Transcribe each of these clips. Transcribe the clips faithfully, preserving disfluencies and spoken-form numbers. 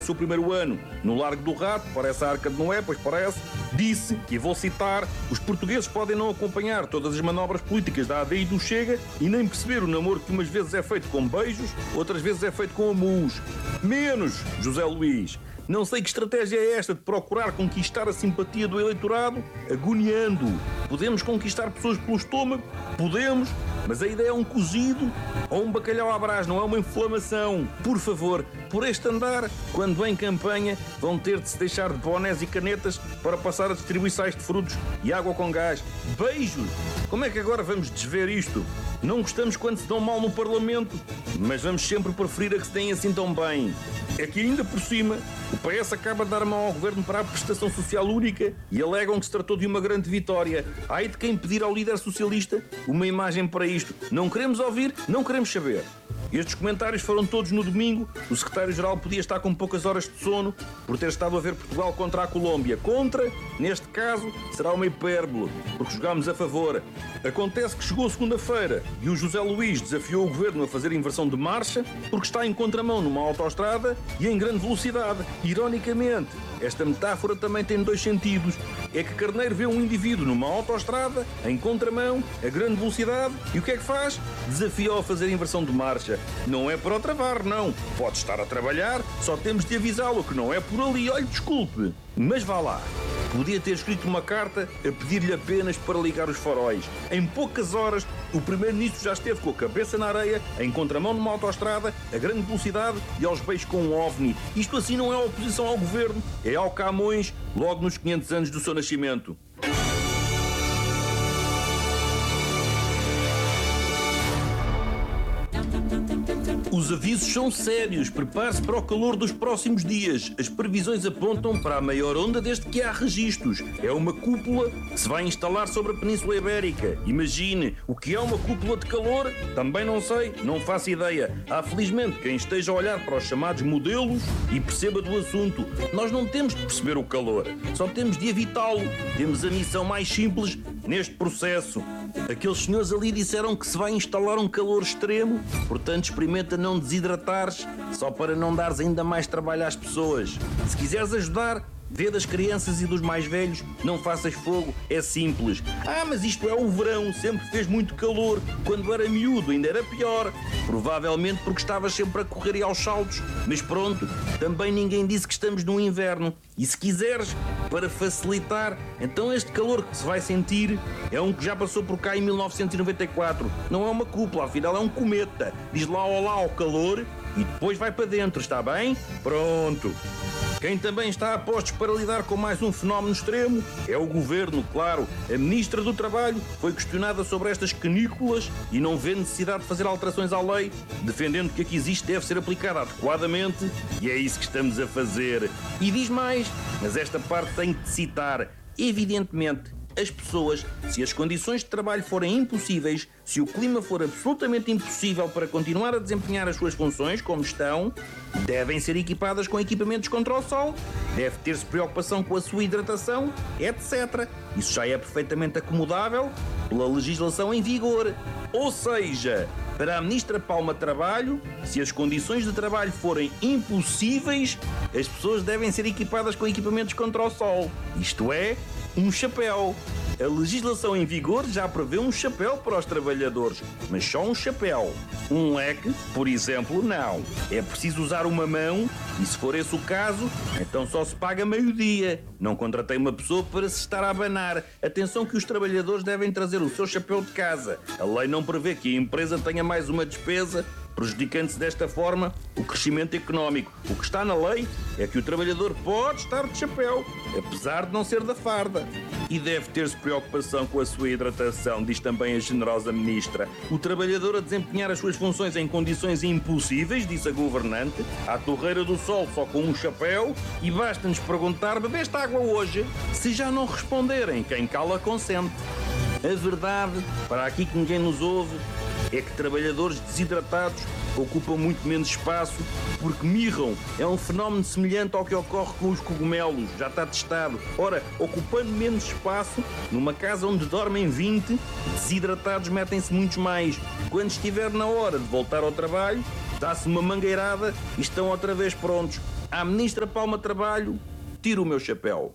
o seu primeiro ano no Largo do Rato, parece a Arca de Noé, pois parece, disse, e vou citar, os portugueses podem não acompanhar todas as manobras políticas da A D e do Chega e nem perceber o namoro que umas vezes é feito com beijos, outras vezes é feito com amus. Menos, José Luís. Não sei que estratégia é esta de procurar conquistar a simpatia do eleitorado agoniando. Podemos conquistar pessoas pelo estômago? Podemos, mas a ideia é um cozido ou um bacalhau à brás, não é uma inflamação. Por favor, por este andar, quando em campanha, vão ter de se deixar de bonés e canetas para passar a distribuir sais de frutos e água com gás. Beijos! Como é que agora vamos desver isto? Não gostamos quando se dão mal no Parlamento, mas vamos sempre preferir a que se deem assim tão bem. É que ainda por cima, o P S acaba de dar a mão ao Governo para a prestação social única e alegam que se tratou de uma grande vitória. Ai de quem pedir ao líder socialista uma imagem para isto. Não queremos ouvir, não queremos saber. Estes comentários foram todos no domingo. O secretário-geral podia estar com poucas horas de sono por ter estado a ver Portugal contra a Colômbia. Contra, neste caso, será uma hipérbole, porque jogámos a favor. Acontece que chegou segunda-feira e o José Luís desafiou o governo a fazer inversão de marcha porque está em contramão numa autoestrada e em grande velocidade. Ironicamente, esta metáfora também tem dois sentidos. É que Carneiro vê um indivíduo numa autoestrada, em contramão, a grande velocidade, e o que é que faz? Desafia-o a fazer inversão de marcha. Não é para o travar, não. Pode estar a trabalhar, só temos de avisá-lo que não é por ali. Olhe, desculpe. Mas vá lá. Podia ter escrito uma carta a pedir-lhe apenas para ligar os faróis. Em poucas horas, o primeiro-ministro já esteve com a cabeça na areia, em contramão numa autoestrada, a grande velocidade e aos beijos com um OVNI. Isto assim não é oposição ao governo, é ao Camões, logo nos quinhentos anos do seu nascimento. Os avisos são sérios. Prepare-se para o calor dos próximos dias. As previsões apontam para a maior onda desde que há registros. É uma cúpula que se vai instalar sobre a Península Ibérica. Imagine, o que é uma cúpula de calor? Também não sei, não faço ideia. Há felizmente quem esteja a olhar para os chamados modelos e perceba do assunto. Nós não temos de perceber o calor, só temos de evitá-lo. Temos a missão mais simples neste processo. Aqueles senhores ali disseram que se vai instalar um calor extremo, portanto experimenta não desidratares, só para não dares ainda mais trabalho às pessoas. Se quiseres ajudar, vê das crianças e dos mais velhos, não faças fogo, é simples. Ah, mas isto é o verão, sempre fez muito calor, quando era miúdo ainda era pior. Provavelmente porque estavas sempre a correr e aos saltos, mas pronto, também ninguém disse que estamos no inverno. E se quiseres, para facilitar, então este calor que se vai sentir é um que já passou por cá em mil novecentos e noventa e quatro. Não é uma cúpula, afinal é um cometa. Diz lá olá ao calor e depois vai para dentro, está bem? Pronto. Quem também está a postos para lidar com mais um fenómeno extremo é o Governo, claro. A Ministra do Trabalho foi questionada sobre estas canículas e não vê necessidade de fazer alterações à lei, defendendo que a que existe deve ser aplicada adequadamente, e é isso que estamos a fazer. E diz mais, mas esta parte tem de citar, evidentemente, as pessoas, se as condições de trabalho forem impossíveis, se o clima for absolutamente impossível para continuar a desempenhar as suas funções como estão, devem ser equipadas com equipamentos contra o sol, deve ter-se preocupação com a sua hidratação, etcétera. Isso já é perfeitamente acomodável pela legislação em vigor. Ou seja, para a Ministra Palma Trabalho, se as condições de trabalho forem impossíveis, as pessoas devem ser equipadas com equipamentos contra o sol. Isto é, um chapéu. A legislação em vigor já prevê um chapéu para os trabalhadores, mas só um chapéu. Um leque, por exemplo, não. É preciso usar uma mão e, se for esse o caso, então só se paga meio-dia. Não contratei uma pessoa para se estar a abanar. Atenção que os trabalhadores devem trazer o seu chapéu de casa. A lei não prevê que a empresa tenha mais uma despesa, prejudicando-se desta forma o crescimento económico. O que está na lei é que o trabalhador pode estar de chapéu, apesar de não ser da farda. E deve ter-se preocupação com a sua hidratação, diz também a generosa ministra. O trabalhador a desempenhar as suas funções em condições impossíveis, disse a governante, à torreira do sol só com um chapéu, e basta-nos perguntar, bebeste água hoje? Se já não responderem, quem cala consente. A verdade, para aqui que ninguém nos ouve, é que trabalhadores desidratados ocupam muito menos espaço porque mirram. É um fenómeno semelhante ao que ocorre com os cogumelos, já está testado. Ora, ocupando menos espaço, numa casa onde dormem vinte, desidratados metem-se muitos mais. Quando estiver na hora de voltar ao trabalho, dá-se uma mangueirada e estão outra vez prontos. À ministra Palma Trabalho, tiro o meu chapéu.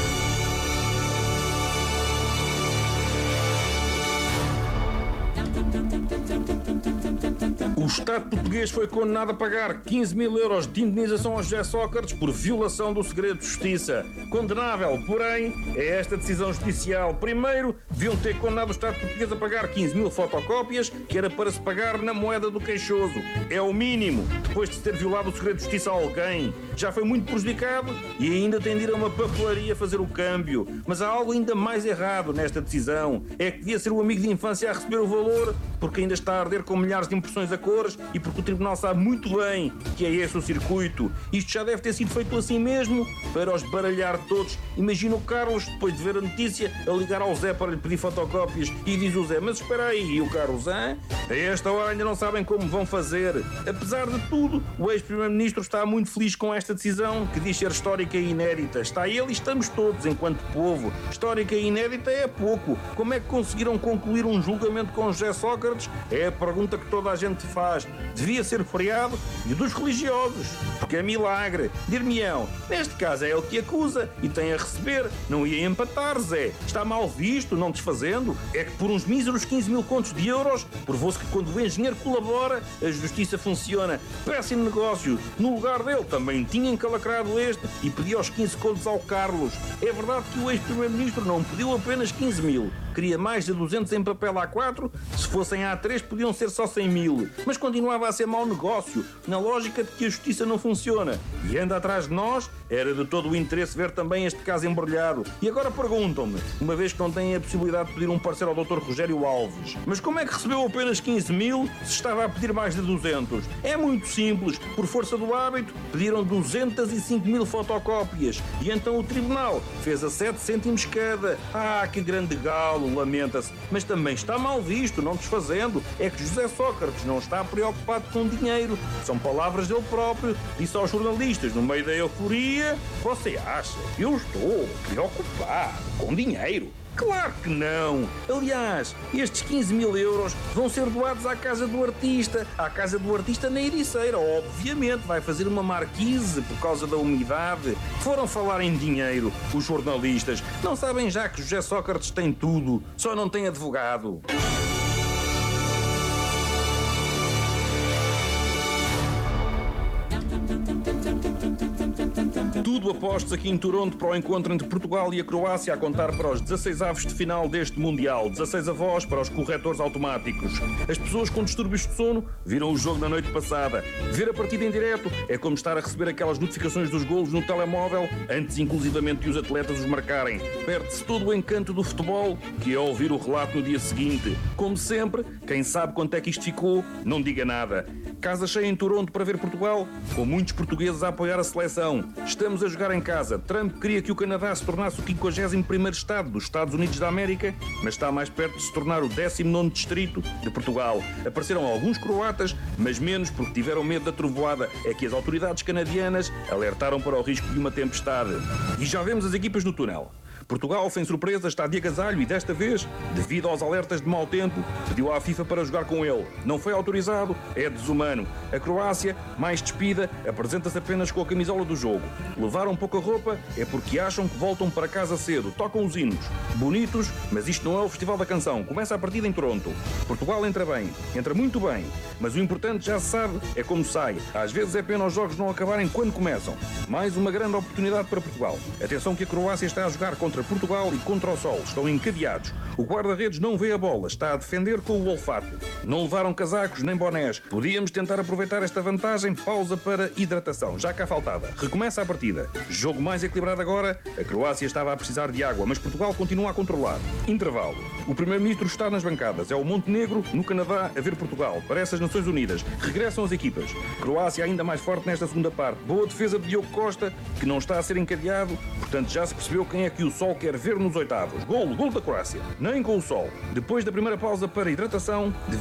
O Estado português foi condenado a pagar quinze mil euros de indenização ao José Sócrates por violação do segredo de justiça. Condenável, porém, é esta decisão judicial. Primeiro, deviam ter condenado o Estado português a pagar quinze mil fotocópias, que era para se pagar na moeda do queixoso. É o mínimo, depois de se ter violado o segredo de justiça a alguém. Já foi muito prejudicado e ainda tem de ir a uma papelaria fazer o câmbio. Mas há algo ainda mais errado nesta decisão. É que devia ser o amigo de infância a receber o valor, porque ainda está a arder com milhares de impressões a cores e porque o Tribunal sabe muito bem que é esse o circuito. Isto já deve ter sido feito assim mesmo, para os baralhar todos. Imagina o Carlos, depois de ver a notícia, a ligar ao Zé para lhe pedir fotocópias e diz o Zé, mas espera aí, e o Carlos, hã? A esta hora ainda não sabem como vão fazer. Apesar de tudo, o ex-primeiro-ministro está muito feliz com esta decisão, que diz ser histórica e inédita. Está ele e estamos todos, enquanto povo. Histórica e inédita é pouco. Como é que conseguiram concluir um julgamento com José Sócrates? É a pergunta que toda a gente faz. Devia ser feriado e dos religiosos, porque é milagre. Dir-me-ão, neste caso é ele que acusa e tem a receber. Não ia empatar, Zé. Está mal visto, não desfazendo. É que por uns míseros quinze mil contos de euros, provou-se que quando o engenheiro colabora, a justiça funciona. Péssimo negócio. No lugar dele também tinha encalacrado este e pediu os quinze contos ao Carlos. É verdade que o ex-primeiro-ministro não pediu apenas quinze mil. Queria mais de duzentos em papel A quatro, se fossem A três podiam ser só cem mil. Mas continuava a ser mau negócio, na lógica de que a justiça não funciona. E anda atrás de nós, era de todo o interesse ver também este caso embrulhado. E agora perguntam-me, uma vez que não têm a possibilidade de pedir um parceiro ao doutor Rogério Alves, mas como é que recebeu apenas quinze mil se estava a pedir mais de duzentos? É muito simples, por força do hábito, pediram duzentos e cinco mil fotocópias. E então o tribunal fez a sete cêntimos cada. Ah, que grande galo, lamenta-se. Mas também está mal visto, não desfazendo. É que José Sócrates não está preocupado com dinheiro. São palavras dele próprio. Disse aos jornalistas, no meio da euforia, você acha que eu estou preocupado com dinheiro? Claro que não! Aliás, estes quinze mil euros vão ser doados à casa do artista. À casa do artista na Ericeira. Obviamente vai fazer uma marquise por causa da umidade. Foram falar em dinheiro os jornalistas. Não sabem já que José Sócrates tem tudo, só não tem advogado. Tudo apostos aqui em Toronto para o encontro entre Portugal e a Croácia, a contar para os dezasseis avos de final deste Mundial. dezasseis avós para os corretores automáticos. As pessoas com distúrbios de sono viram o jogo na noite passada. Ver a partida em direto é como estar a receber aquelas notificações dos golos no telemóvel, antes inclusivamente de os atletas os marcarem. Perde-se todo o encanto do futebol, que é ouvir o relato no dia seguinte. Como sempre, quem sabe quanto é que isto ficou, não diga nada. Casa cheia em Toronto para ver Portugal, com muitos portugueses a apoiar a seleção. Estamos a jogar em casa. Trump queria que o Canadá se tornasse o quinquagésimo primeiro Estado dos Estados Unidos da América, mas está mais perto de se tornar o décimo nono distrito de Portugal. Apareceram alguns croatas, mas menos porque tiveram medo da trovoada. É que as autoridades canadianas alertaram para o risco de uma tempestade. E já vemos as equipas no túnel. Portugal, sem surpresa, está de agasalho e desta vez, devido aos alertas de mau tempo, pediu à FIFA para jogar com ele. Não foi autorizado, é desumano. A Croácia, mais despida, apresenta-se apenas com a camisola do jogo. Levaram pouca roupa é porque acham que voltam para casa cedo. Tocam os hinos. Bonitos, mas isto não é o Festival da Canção. Começa a partida em Toronto. Portugal entra bem, entra muito bem, mas o importante, já se sabe, é como sai. Às vezes é pena os jogos não acabarem quando começam. Mais uma grande oportunidade para Portugal. Atenção que a Croácia está a jogar contra Portugal e contra o Sol. Estão encadeados. O guarda-redes não vê a bola. Está a defender com o olfato. Não levaram casacos nem bonés. Podíamos tentar aproveitar esta vantagem. Pausa para hidratação. Já cá faltava. Recomeça a partida. Jogo mais equilibrado agora. A Croácia estava a precisar de água, mas Portugal continua a controlar. Intervalo. O primeiro-ministro está nas bancadas. É o Montenegro, no Canadá, a ver Portugal. Parece as Nações Unidas. Regressam as equipas. Croácia ainda mais forte nesta segunda parte. Boa defesa de Diogo Costa, que não está a ser encadeado. Portanto, já se percebeu quem é que o Sol quer ver nos oitavos. Golo, golo da Croácia. Nem com o Sol. Depois da primeira pausa para hidratação, devia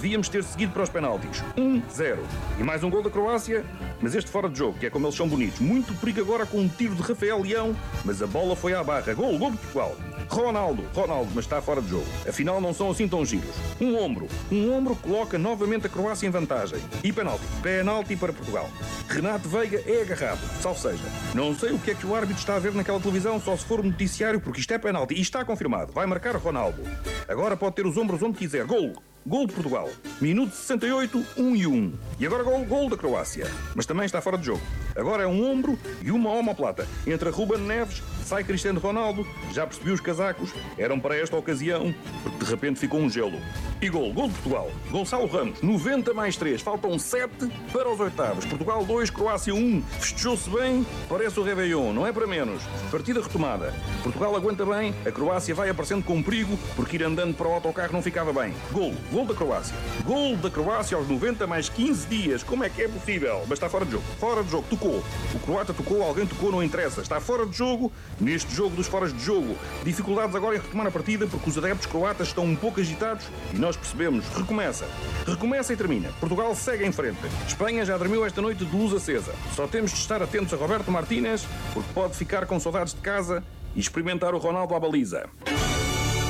devíamos ter seguido para os penaltis. um zero. E mais um gol da Croácia, mas este fora de jogo, que é como eles são bonitos. Muito perigo agora com um tiro de Rafael Leão, mas a bola foi à barra. Gol, gol de Portugal. Ronaldo, Ronaldo, mas está fora de jogo. Afinal, não são assim tão giros. Um ombro. Um ombro coloca novamente a Croácia em vantagem. E penalti. Penalti para Portugal. Renato Veiga é agarrado. Salve seja. Não sei o que é que o árbitro está a ver naquela televisão, só se for um noticiário, porque isto é penalti. E está confirmado. Vai marcar Ronaldo. Agora pode ter os ombros onde quiser. Gol. Gol de Portugal. Minuto sessenta e oito, um e um. E agora gol, gol da Croácia. Mas também está fora de jogo. Agora é um ombro e uma omoplata. Entra Ruben Neves, sai Cristiano Ronaldo. Já percebi os casacos. Eram para esta ocasião, porque de repente ficou um gelo. E gol, gol de Portugal. Gonçalo Ramos, noventa mais três. Faltam sete para os oitavos. Portugal dois, Croácia um. Festejou-se bem, parece o Réveillon, não é para menos. Partida retomada. Portugal aguenta bem, a Croácia vai aparecendo com perigo, porque ir andando para o autocarro não ficava bem. Gol, gol da Croácia. Gol da Croácia aos noventa mais quinze dias. Como é que é possível? Mas está fora de jogo. Fora de jogo. Tocou. O croata tocou, alguém tocou, não interessa. Está fora de jogo, neste jogo dos foras de jogo. Dificuldades agora em retomar a partida, porque os adeptos croatas estão um pouco agitados e nós percebemos. Recomeça. Recomeça e termina. Portugal segue em frente. Espanha já dormiu esta noite de luz acesa. Só temos de estar atentos a Roberto Martínez, porque pode ficar com saudades de casa e experimentar o Ronaldo à baliza.